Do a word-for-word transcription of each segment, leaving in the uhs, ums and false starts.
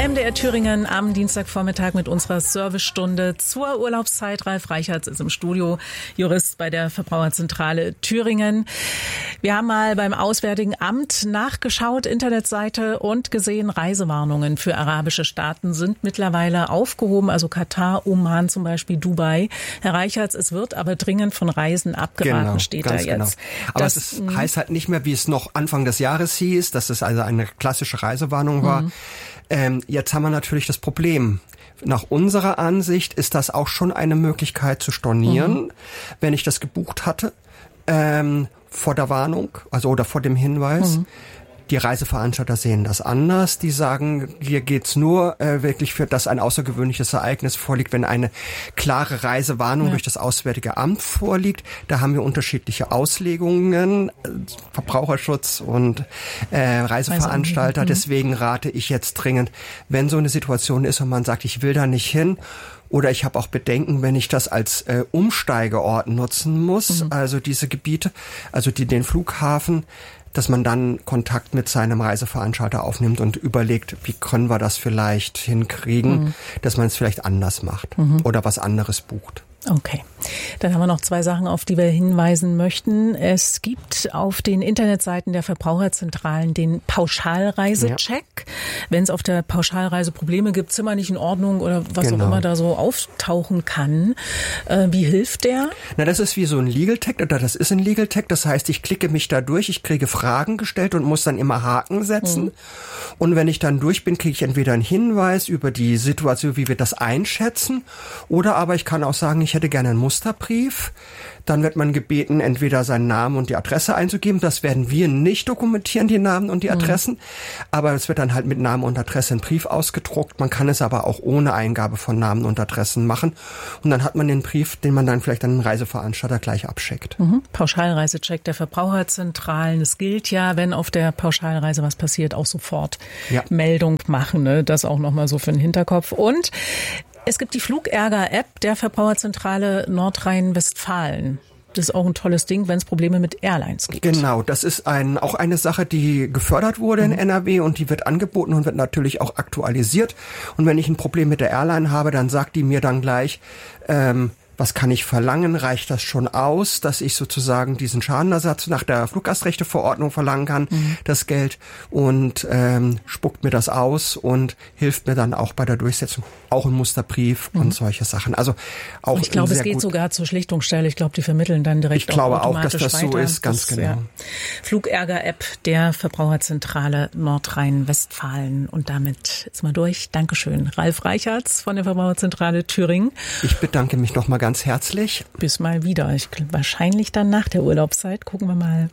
M D R Thüringen am Dienstagvormittag mit unserer Servicestunde zur Urlaubszeit. Ralf Reichertz ist im Studio, Jurist bei der Verbraucherzentrale Thüringen. Wir haben mal beim Auswärtigen Amt nachgeschaut, Internetseite, und gesehen, Reisewarnungen für arabische Staaten sind mittlerweile aufgehoben, also Katar, Oman zum Beispiel, Dubai. Herr Reichertz, es wird aber dringend von Reisen abgeraten, genau, steht da jetzt. Genau. Aber das, es ist, heißt halt nicht mehr, wie es noch Anfang des Jahres hieß, dass es also eine klassische Reisewarnung war. Mhm. Ähm, jetzt haben wir natürlich das Problem. Nach unserer Ansicht ist das auch schon eine Möglichkeit zu stornieren, mhm. wenn ich das gebucht hatte, ähm, vor der Warnung, also oder vor dem Hinweis. Mhm. Die Reiseveranstalter sehen das anders. Die sagen, hier geht's nur äh, wirklich für, dass ein außergewöhnliches Ereignis vorliegt, wenn eine klare Reisewarnung ja. durch das Auswärtige Amt vorliegt. Da haben wir unterschiedliche Auslegungen, äh, Verbraucherschutz und äh, Reiseveranstalter. Also, deswegen rate ich jetzt dringend, wenn so eine Situation ist und man sagt, ich will da nicht hin, oder ich habe auch Bedenken, wenn ich das als äh, Umsteigeort nutzen muss, mhm. also diese Gebiete, also die, den Flughafen, dass man dann Kontakt mit seinem Reiseveranstalter aufnimmt und überlegt, wie können wir das vielleicht hinkriegen, mhm. dass man es vielleicht anders macht mhm. oder was anderes bucht. Okay, dann haben wir noch zwei Sachen, auf die wir hinweisen möchten. Es gibt auf den Internetseiten der Verbraucherzentralen den Pauschalreisecheck. Ja. Wenn es auf der Pauschalreise Probleme gibt, Zimmer nicht in Ordnung oder was genau. auch immer da so auftauchen kann. Äh, wie hilft der? Na, das ist wie so ein Legal Tech, oder das ist ein Legal Tech. Das heißt, ich klicke mich da durch, ich kriege Fragen gestellt und muss dann immer Haken setzen. Mhm. Und wenn ich dann durch bin, kriege ich entweder einen Hinweis über die Situation, wie wir das einschätzen, oder aber ich kann auch sagen, ich hätte gerne einen Musterbrief. Dann wird man gebeten, entweder seinen Namen und die Adresse einzugeben. Das werden wir nicht dokumentieren, die Namen und die Adressen. Mhm. Aber es wird dann halt mit Namen und Adresse ein Brief ausgedruckt. Man kann es aber auch ohne Eingabe von Namen und Adressen machen. Und dann hat man den Brief, den man dann vielleicht an den Reiseveranstalter gleich abschickt. Mhm. Pauschalreisecheck der Verbraucherzentralen. Es gilt ja, wenn auf der Pauschalreise was passiert, auch sofort ja. Meldung machen. Ne? Das auch nochmal so für den Hinterkopf. Und es gibt die Flugärger-App der Verbraucherzentrale Nordrhein-Westfalen. Das ist auch ein tolles Ding, wenn es Probleme mit Airlines gibt. Genau, das ist ein, auch eine Sache, die gefördert wurde mhm. in N R W und die wird angeboten und wird natürlich auch aktualisiert. Und wenn ich ein Problem mit der Airline habe, dann sagt die mir dann gleich, ähm, was kann ich verlangen? Reicht das schon aus, dass ich sozusagen diesen Schadenersatz nach der Fluggastrechteverordnung verlangen kann, mhm. das Geld, und ähm, spuckt mir das aus und hilft mir dann auch bei der Durchsetzung, auch ein Musterbrief mhm. und solche Sachen. Also auch ich glaube, es geht sogar zur Schlichtungsstelle. Ich glaube, die vermitteln dann direkt. Ich glaube auch, dass das weiter. so ist, ganz das, genau. Ja. Flugärger-App der Verbraucherzentrale Nordrhein-Westfalen. Und damit ist mal durch. Dankeschön, Ralf Reichertz von der Verbraucherzentrale Thüringen. Ich bedanke mich nochmal ganz herzlich. Bis mal wieder. Ich, wahrscheinlich dann nach der Urlaubszeit. Gucken wir mal,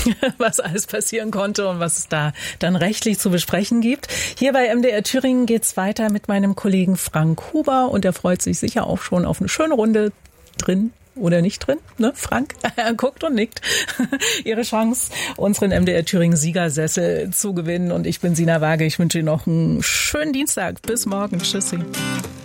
was alles passieren konnte und was es da dann rechtlich zu besprechen gibt. Hier bei M D R Thüringen geht's weiter mit meinem Kollegen Frank Huber, und er freut sich sicher auch schon auf eine schöne Runde drin. Oder nicht drin, ne? Frank, er guckt und nickt. Ihre Chance, unseren M D R Thüringen Siegersessel zu gewinnen. Und ich bin Sina Waage. Ich wünsche Ihnen noch einen schönen Dienstag. Bis morgen. Tschüssi.